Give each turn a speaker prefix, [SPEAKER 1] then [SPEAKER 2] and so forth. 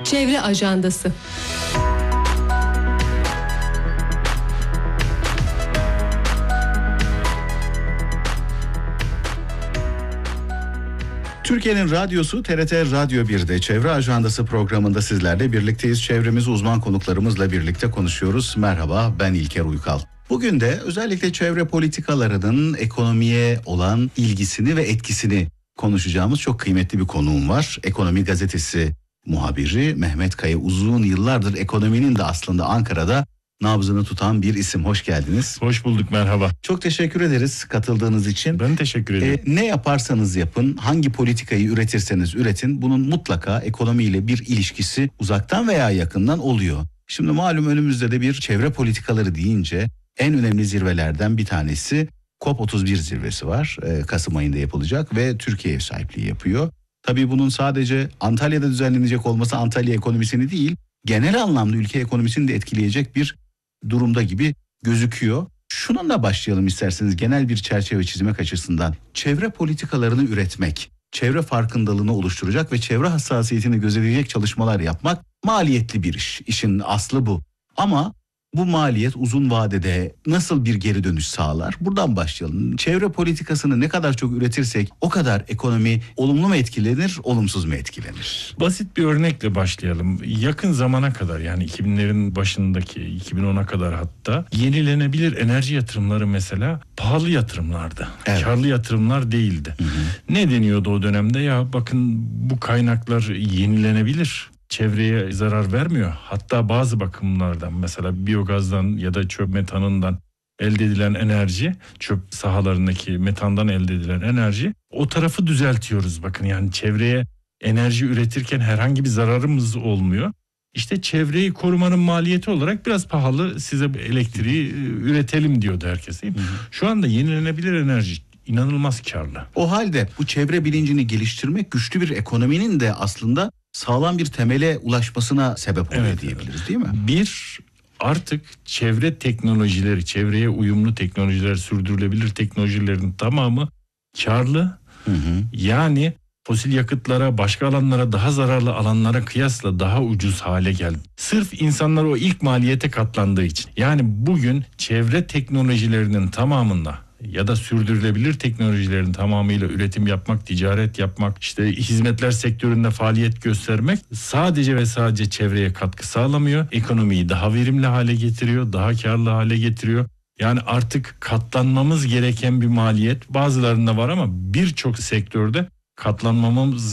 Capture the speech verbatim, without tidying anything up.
[SPEAKER 1] Çevre Ajandası.
[SPEAKER 2] Türkiye'nin radyosu T R T Radyo bir'de Çevre Ajandası programında sizlerle birlikteyiz. Çevremiz uzman konuklarımızla birlikte konuşuyoruz. Merhaba, ben İlker Uykal. Bugün de özellikle çevre politikalarının ekonomiye olan ilgisini ve etkisini konuşacağımız çok kıymetli bir konuğum var. Ekonomi Gazetesi muhabiri Mehmet Kaya, uzun yıllardır ekonominin de aslında Ankara'da nabzını tutan bir isim. Hoş geldiniz.
[SPEAKER 3] Hoş bulduk, merhaba.
[SPEAKER 2] Çok teşekkür ederiz katıldığınız için.
[SPEAKER 3] Ben teşekkür ederim.
[SPEAKER 2] Ee, ne yaparsanız yapın, hangi politikayı üretirseniz üretin, bunun mutlaka ekonomiyle bir ilişkisi uzaktan veya yakından oluyor. Şimdi malum önümüzde de bir çevre politikaları deyince en önemli zirvelerden bir tanesi COP otuz bir zirvesi var. Ee, Kasım ayında yapılacak ve Türkiye ev sahipliği yapıyor. Tabii bunun sadece Antalya'da düzenlenecek olması Antalya ekonomisini değil, genel anlamda ülke ekonomisini de etkileyecek bir durumda gibi gözüküyor. Şununla başlayalım isterseniz, genel bir çerçeve çizmek açısından. Çevre politikalarını üretmek, çevre farkındalığını oluşturacak ve çevre hassasiyetini gözetleyecek çalışmalar yapmak maliyetli bir iş. İşin aslı bu. Ama bu maliyet uzun vadede nasıl bir geri dönüş sağlar? Buradan başlayalım. Çevre politikasını ne kadar çok üretirsek o kadar ekonomi olumlu mu etkilenir, olumsuz mu etkilenir?
[SPEAKER 3] Basit bir örnekle başlayalım. Yakın zamana kadar, yani iki binlerin başındaki iki bin ona kadar hatta yenilenebilir enerji yatırımları mesela pahalı yatırımlardı. Evet. Karlı yatırımlar değildi. Hı hı. Ne deniyordu o dönemde? Ya bakın, bu kaynaklar yenilenebilir, çevreye zarar vermiyor. Hatta bazı bakımlardan, mesela biyogazdan ya da çöp metanından elde edilen enerji, çöp sahalarındaki metandan elde edilen enerji, o tarafı düzeltiyoruz. Bakın, yani çevreye enerji üretirken herhangi bir zararımız olmuyor. İşte çevreyi korumanın maliyeti olarak biraz pahalı, size elektriği üretelim diyordu herkes, değil mi? Hı hı. Şu anda yenilenebilir enerji inanılmaz karlı.
[SPEAKER 2] O halde bu çevre bilincini geliştirmek güçlü bir ekonominin de aslında sağlam bir temele ulaşmasına sebep oluyor, evet, diyebiliriz, değil mi?
[SPEAKER 3] Bir, artık çevre teknolojileri, çevreye uyumlu teknolojiler, sürdürülebilir teknolojilerin tamamı karlı. Hı hı. Yani fosil yakıtlara, başka alanlara, daha zararlı alanlara kıyasla daha ucuz hale geldi. Sırf insanlar o ilk maliyete katlandığı için. Yani bugün çevre teknolojilerinin tamamında ya da sürdürülebilir teknolojilerin tamamıyla üretim yapmak, ticaret yapmak, işte hizmetler sektöründe faaliyet göstermek sadece ve sadece çevreye katkı sağlamıyor. Ekonomiyi daha verimli hale getiriyor, daha karlı hale getiriyor. Yani artık katlanmamız gereken bir maliyet bazılarında var ama birçok sektörde katlanmamız